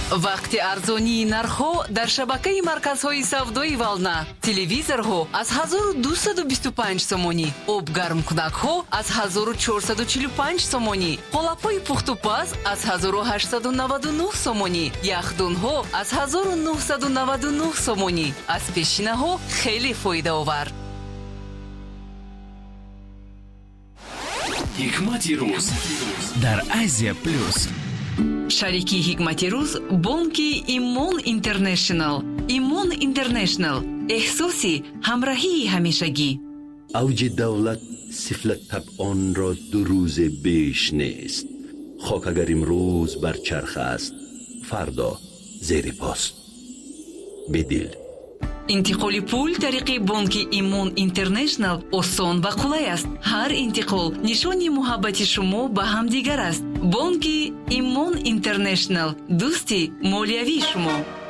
вақти арзонии нархҳо дар шабакаи марказҳои савдои Вална. Телевизорҳо аз 1225 сомонӣ, обгармкунакҳо аз 1445 сомонӣ, қолапҳои пухтупаз аз 1899 сомонӣ, яхдонҳо аз 1999 сомонӣ. аз пешинаҳо хеле фоидаовар. ҳикмати рӯз дар Азия плюс. шарики ҳикмати рӯз бонки Имон Интернешнл. Имон Интернешнл, эҳсоси ҳамраҳии ҳамешагӣ. اوج دولت سفلت طبعان را 2 روز بیش نیست. خاک اگر امروز بر چرخ است، فردا زیر پاست. بدل интиқоли пул тариқи бонки Имон Интернешнл осон ва қулай аст. ҳар интиқол нишони муҳаббати шумо ба ҳамдигар аст. бонки Имон Интернешнл, дӯсти молиявии шумо.